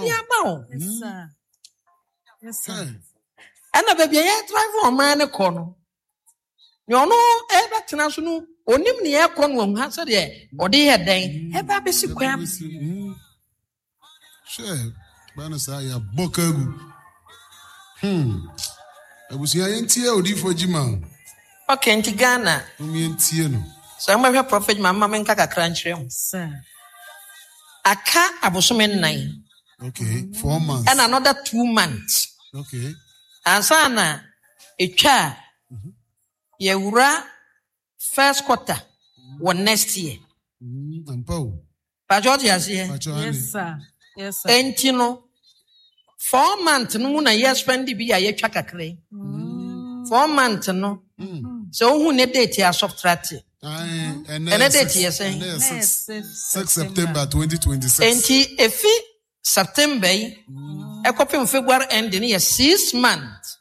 about. Yes, sir. Yes, sir. And a baby, I drive on man a corner. You know, ever international, only near Conway has a day, or they had day, ever be sick. Sure, Banasaya Bokagu. I was here in Tia for Jima. Okay, in Ghana. So I'm a prophet, my mama and Kaka crunch. Sir. A car abosumen 9. Okay, 4 months. And another 2 months. Okay. And sana a child. Yewura first quarter one next year. And Paul. Pajotias here. Yes, sir. Yes, sir. And you know, 4 months no na year spend be a year chakakre. 4 months no. So who ne date ya subtract? And a date yes, 6 September 2026. And if September, a copy of February ending here 6 months.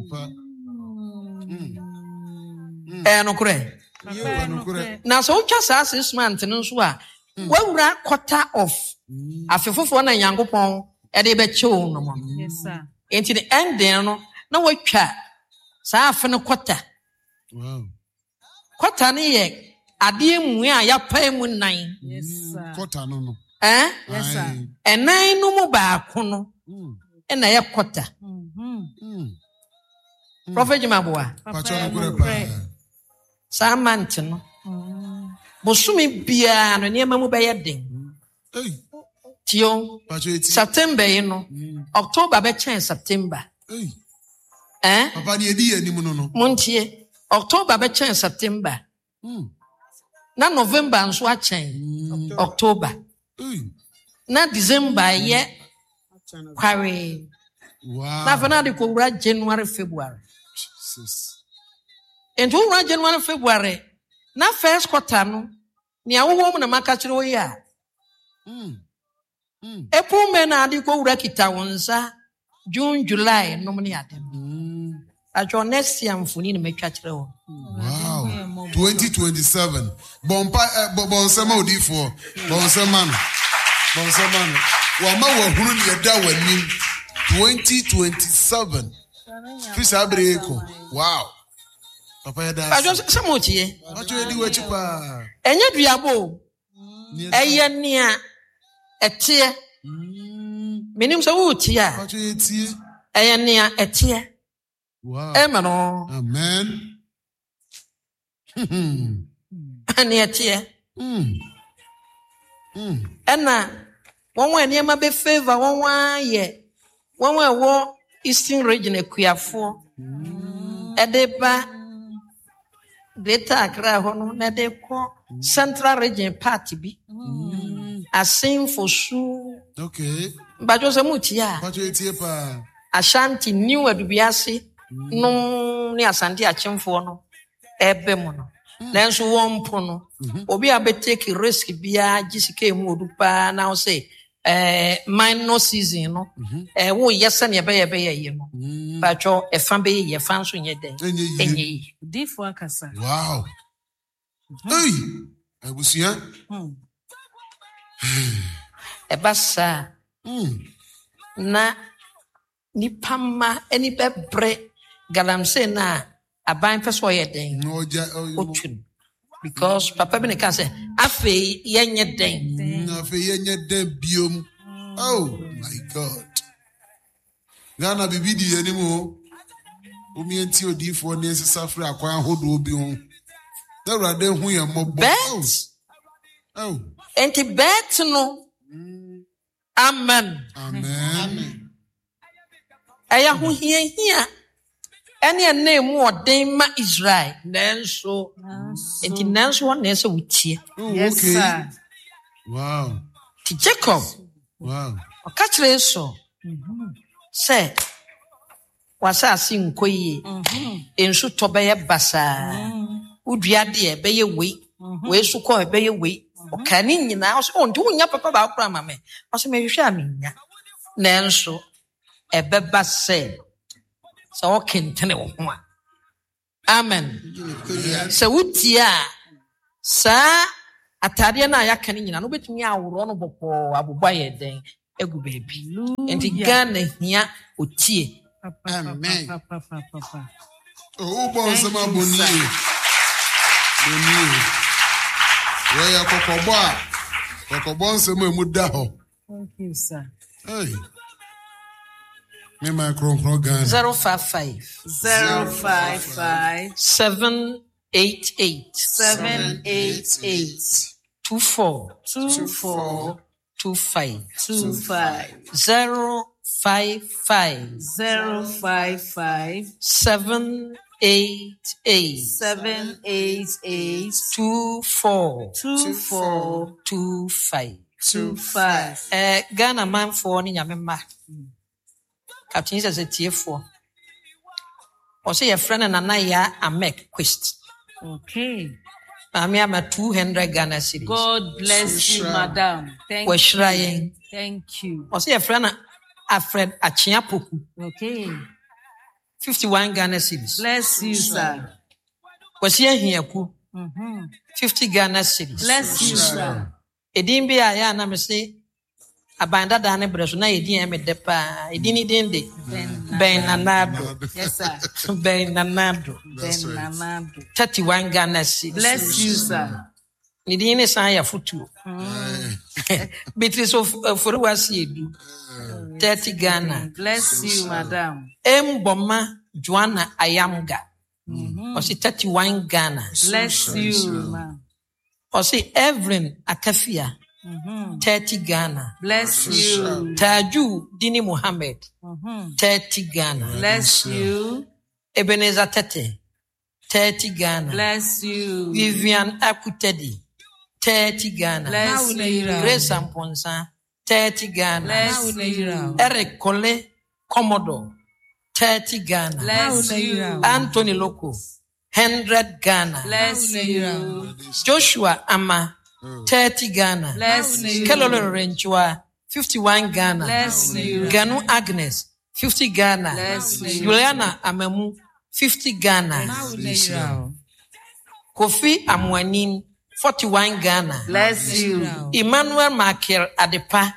Now, so just as 6 months, no, so well, we're quarter off. After 4 and young upon a day becho no more. Yes, sir. Into the end, there no way chat. So, no quarter. Wow. Quarter near a dear where ya pay moon 9. Yes, sir. Quarter no. Yes, sir. And 9 no more back, no. And I have quarter. Prophet Jimabua. Samantha no. Bosumi bia no niema mu beye den. Tio. September no. October be chen September. Papa ni edi eni mu no. Montie. October be chen September. Na November nso a chen October. Na December ye kware. Wow. Na fana de ko wura January February. Jesus. And who run January February? Na first quarter no. Ni awo wo na maka kire wo ya. April May na adi ko wura kita wonsa. June July no mni ade. Ajo next year mfuni na metwa kire wo. Wow. 2027. Bonsema odifo. Bonsema. Wa ma wo hunu ni eda wani. 2027. Fisa breko. Wow. Papa ya da. Ajo samotie. Ajo edi wachi pa. Enye duabo. Eye nia etie. Minim so wutia. Ajo etie. Eye nia etie. Wow. Emano. Amen. Ani etie. Ena wonwa niema be favor wonwa ye. Wonwa wo Eastern region ekuafo. Edeba Greater Accra hono na de ko Central region party bi. Asin for su. Okay. Bajo se mutia. Ajo etie pa. Ashanti new adubiase no ni asante achemfo no ebe mo no. Nanso wompo no. Obi abetake risk bia gisike mu odupa na o say minor season no wo yesa ne be ye no bacho efa be ye fa nso nye den enye Difo akasa. Wow. Hey, abusia. Ebasa na nipama eni bebre galamse na aban peso ye den otun because papa be ne ka say afi yenye den afi yenye den biom. Oh my God. Ghana bibi di animo omi enti odifo ne sisafre akwan hodo obi ho na rade hu ye mobo. Oh enti bet no. Amen. Amen. Aya hu hia ene na mu odin ma Israel nanso enti nanso na se wutie. Yes sir. Wow. Ti Jacob. Wow. Okachire so. Say wasasi nkoyi. Ensu to be basa. Udua de be ye we su ko be ye we. Okani nyina o nti wonya papa ba akura mame. O se mehwehwe amenya. Nanso ebeba se so okentene wo ho a. Amen. So wutia sa atade na yakane nyina no betumi aworo no bopo abobwa ye den egu baby. Enti Ghana hia otie. Amen. Papa. Oh, bon sama boni. Where ya kokobo nsema emu da ho. Thank you, sir. Hey. Me my kron Ghana. 055 055 788 788 24 24 25 25 055 055 788 788 24 24 25 25. Ghana man for ni nyame ma. Captain says a TF4. Or say a friend and Anaya Amek Quest. Okay. I mean, I'm a 200 Ghana cities. God bless you, madam. Thank We're you. shrine. Thank you. Or say a friend Alfred Achiapoku. Okay. 51 Ghana cities. Bless you, sir. Was here 50 Ghana cities. Bless you, sir. Edin be aya na me say abanda da ne breso na edin e me de pa edin de Ben Nanado. Yes, sir. Ben Nanado. Ben Nanado. 31 Ghana cities. Bless you, sir. Edin ne san ya futu. Beatrice of Foruwasi edu 30 Ghana. Bless you, madam. Mboma Joanna Ayamga. Osi 31 Ghana. Bless you, ma'am. Osi Evelyn Akafia 30 Ghana. Bless you. Taju Dini Muhammad 30 Ghana. Bless you. Ebenezer Tete 30 Ghana. Bless you. Vivian Akutedi 30 Ghana. Bless you. Grace Amponsa 30 Ghana. Bless you. Eric Kole Commodore 30 Ghana. Bless you. Anthony Loco 100 Ghana. Bless you. Joshua Ama 30 Ghana. Bless you. Kelolo Renchua 51 Ghana. Bless you. Ganu Agnes 50 Ghana. Bless you. Juliana Amemu 50 Ghana. Kofi Amwanin 41 Ghana. Bless you. Emmanuel Makir Adepa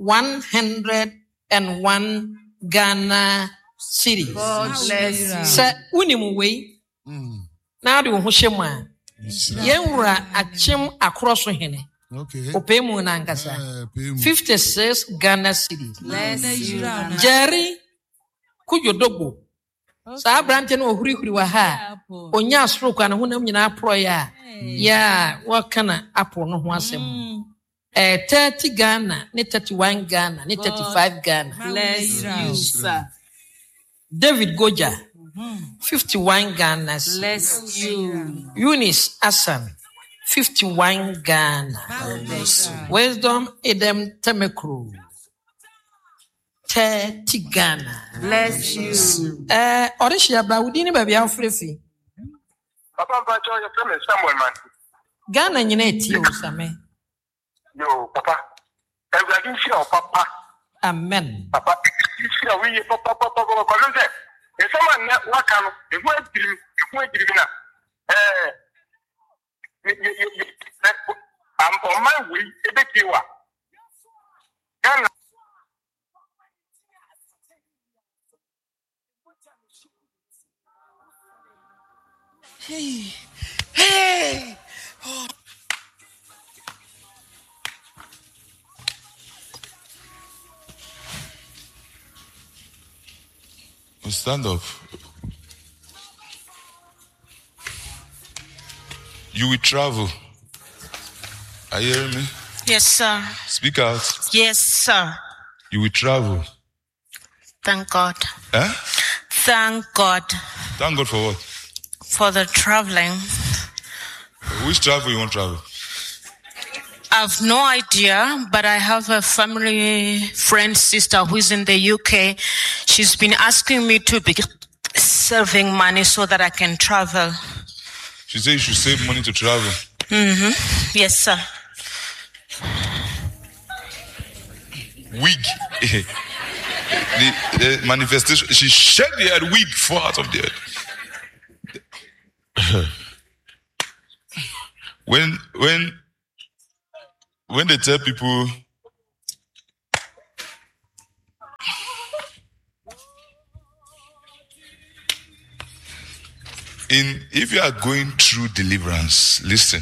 101 Ghana city. God bless you. Sa unimu wei na de wo ho hyem a yenwura achem akroso hene. Okay. Opemu na ngasa 56 Ghana cities. Bless you. Jerry Kujodogbo sa brante no ohurihuri wa ha onya stroke ana honam nyina pro ya wakana apple no ho asem 30 Ghana ne 31 Ghana ne 35 Ghana. Bless you, sir. David Goja 51 Ghana. Bless you. Eunice Asan 51 Ghana. Wisdom Edem Temekru 30 Ghana. Bless you. Orishia Baudini baby Alfrefi. Papa Bacho, your friend is Samuel man. Ghana nyineti o same. Yo, Papa. Everything share Papa. Amen. Papa, share we Papa. Listen, if someone what can if we dream na. I'm on my way. Ebekiwa. Ghana. Hey! Oh. Stand up. You will travel. Are you hearing me? Yes, sir. Speak out. Yes, sir. You will travel. Thank God. Eh? Thank God. Thank God for what? For the traveling. Which travel you want to travel? I've no idea, but I have a family friend, sister who is in the UK. She's been asking me to be saving money so that I can travel. She said you should save money to travel. Yes, sir. Wig. the manifestation. She shed the head wig fall out of the head. When they tell people If you are going through deliverance, listen.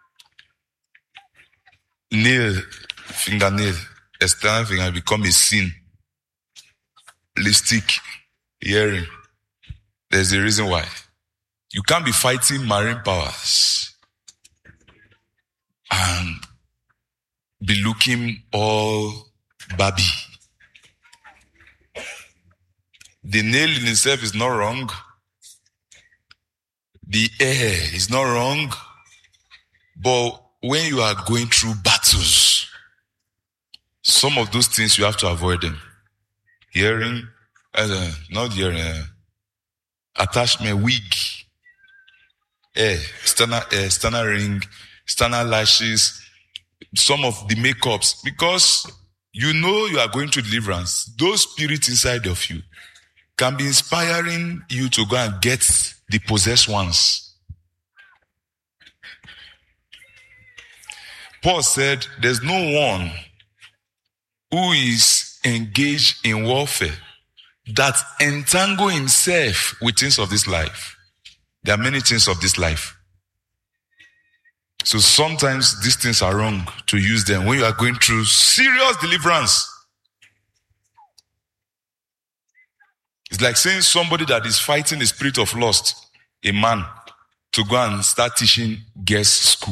Fingernail, external finger become a sin. Lipstick, earring. There's a reason why. You can't be fighting marine powers and be looking all Barbie. The nail in itself is not wrong. The air is not wrong. But when you are going through battles, some of those things you have to avoid them. Hearing, not hearing, attachment, wig, external ring, external lashes, some of the makeups, because you know you are going through deliverance. Those spirits inside of you can be inspiring you to go and get the possessed ones. Paul said, there's no one who is engaged in warfare that entangle himself with things of this life. There are many things of this life. So sometimes these things are wrong to use them when you are going through serious deliverance. It's like saying somebody that is fighting the spirit of lust, a man, to go and start teaching girls school.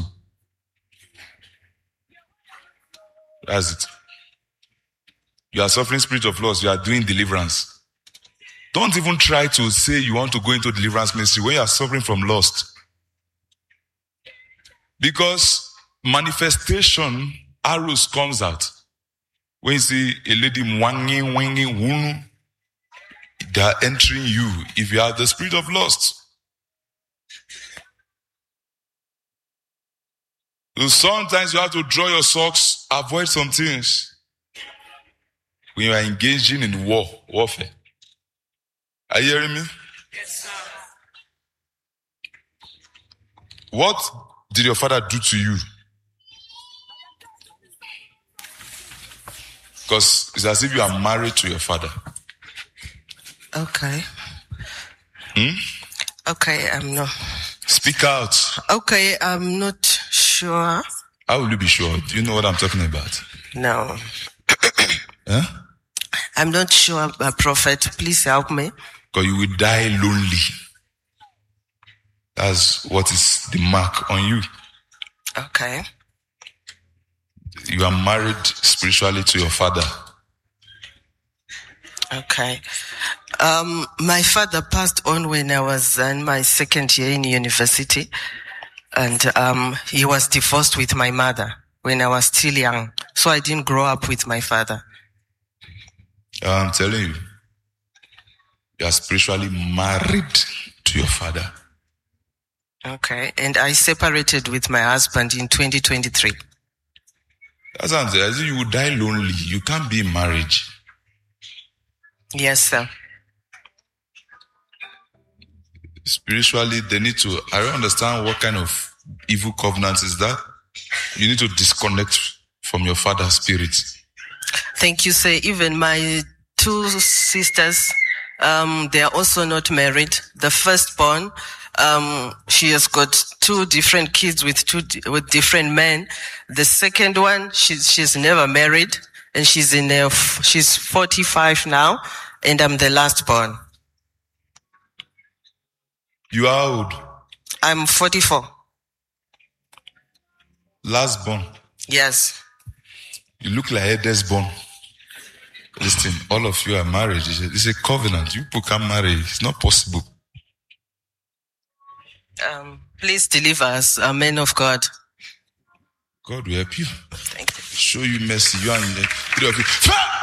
That's it. You are suffering spirit of lust, you are doing deliverance. Don't even try to say you want to go into deliverance ministry when you are suffering from lust. Because manifestation, arrows comes out. When you see a lady wanging, they are entering you if you have the spirit of lust. So sometimes you have to draw your socks, avoid some things. When you are engaging in warfare. Are you hearing me? Yes, sir. What did your father do to you? Because it's as if you are married to your father. Okay. Okay, I'm not. Speak out. Okay, I'm not sure. How will you be sure? Do you know what I'm talking about? No. Huh? I'm not sure, Prophet. Please help me. Because you will die lonely. That's what is the mark on you. Okay. You are married spiritually to your father. Okay. My father passed on when I was in my second year in university. And he was divorced with my mother when I was still young. So I didn't grow up with my father. I'm telling you, you are spiritually married to your father. Okay. And I separated with my husband in 2023. That sounds as if you would die lonely. You can't be in marriage. Yes, sir. Spiritually, they need to, I don't understand what kind of evil covenant is that. You need to disconnect from your father's spirit. Thank you, sir. Even my two sisters, they are also not married. The firstborn, she has got two different kids with different men. The second one, she's never married, and she's 45 now, and I'm the last born. You are old? I'm 44. Last born? Yes. You look like eldest born. Listen, all of you are married. It's a covenant. You people can't marry. It's not possible. Please deliver us, men of God. God will help you. Thank you. Show you mercy. You and the three of you.